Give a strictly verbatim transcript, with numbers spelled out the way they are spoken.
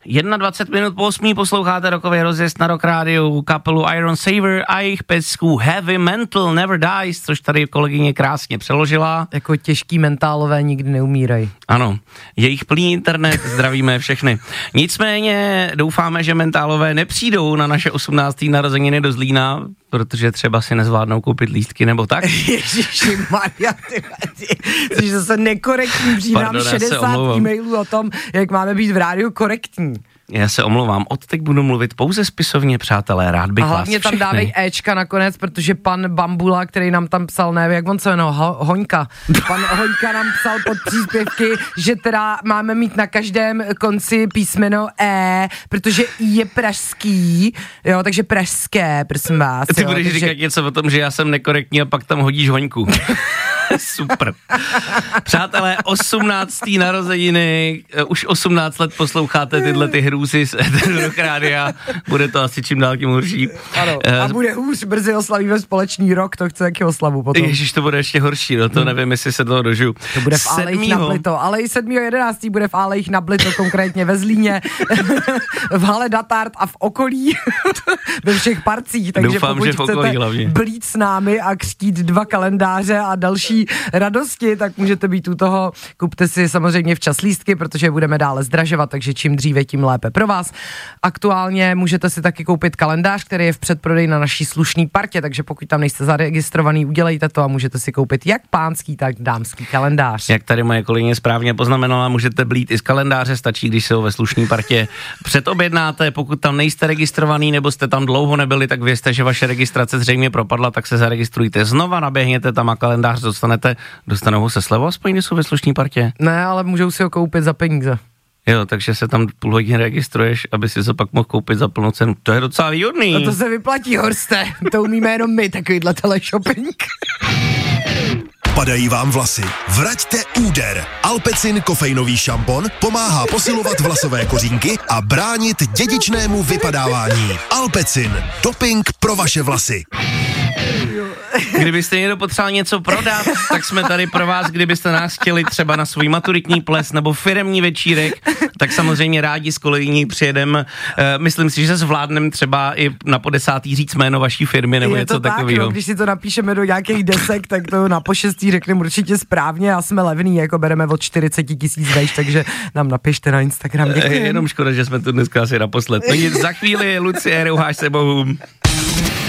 dvacet jedna minut po osmé posloucháte rokový rozjezd na Rock Rádiu, kapelu Iron Saver a jejich pecku Heavy Mental Never Dies, což tady kolegyně krásně přeložila. Jako těžký mentálové nikdy neumírají. Ano, jejich plný internet, zdravíme všechny. Nicméně doufáme, že mentálové nepřijdou na naše osmnácté narozeniny do Zlína, protože třeba si nezvládnou koupit lístky nebo tak. Ježišimarja, ty, ty, ty jsi zase nekorektní, přidám šedesát e-mailů o tom, jak máme být v rádiu korektní. Já se omlouvám, od teď budu mluvit pouze spisovně, přátelé, rád bych vás A hlavně tam dávej Ečka nakonec, protože pan Bambula, který nám tam psal, nevím, jak on se jmenuje, Ho- Hoňka, pan Hoňka nám psal pod příspěvky, že teda máme mít na každém konci písmeno E, protože I je pražský, jo, takže pražské, prosím vás. Ty jo, budeš takže... říkat něco o tom, že já jsem nekorektní a pak tam hodíš Hoňku. Super. Přátelé, osmnácté narozeniny, už osmnáct let posloucháte tyhle ty hrůzy z Rock Rádia, bude to asi čím dál tím horší. Ano, a bude hůř, brzy oslavíme společný rok, to chce jaký oslavu potom. Ježiš, to bude ještě horší, no to hmm. nevím, jestli se toho dožiju. To bude v Alejích na Blito, ale i sedmého jedenáctého bude v Alejích na Blito, konkrétně ve Zlíně, v hale Datart a v okolí, ve všech parcích, takže doufám, pokud že v okolí chcete hlavně blít s námi a křtít dva kalendáře a další radosti, tak můžete být u toho. Kupte si samozřejmě včas lístky, protože budeme dále zdražovat, takže čím dříve, tím lépe pro vás. Aktuálně můžete si taky koupit kalendář, který je v předprodeji na naší slušný partě, takže pokud tam nejste zaregistrovaný, udělejte to a můžete si koupit jak pánský, tak dámský kalendář. Jak tady moje kolegyně správně poznamenala, můžete blít i z kalendáře, stačí, když se ho ve slušný partě předobjednáte. Pokud tam nejste registrovaný nebo jste tam dlouho nebyli, tak vězte, že vaše registrace zřejmě propadla, tak se zaregistrujte znova, naběhněte tam a kalendář dostanete, dostanou ho se slevou, aspoň když jsou ve slušný partě. Ne, ale můžou si ho koupit za peníze. Jo, takže se tam půl hodiny registruješ, aby si to pak mohl koupit za plnou cenu. To je docela výhodný. No to se vyplatí, Horste. To umíme jenom my, takovýhle teleshopping. Padají vám vlasy? Vraťte úder. Alpecin kofeinový šampon pomáhá posilovat vlasové kořínky a bránit dědičnému vypadávání. Alpecin. Doping pro vaše vlasy. Kdybyste někdo potřeboval něco prodat, tak jsme tady pro vás, kdybyste nás chtěli třeba na svůj maturitní ples nebo firemní večírek, tak samozřejmě rádi s kolegyní přijedem. E, myslím si, že zvládnem třeba i na po desátý říct jméno vaší firmy nebo je něco tak, takového. No, když si to napíšeme do nějakých desek, tak to na pošestí řekneme určitě správně a jsme levný, jako bereme od čtyřicet tisíc vejš, takže nám napište na Instagram. Děkujem. E, jenom škoda, že jsme tu dneska asi naposled. No nic, za chvíli Lucie Rouháš se bohům.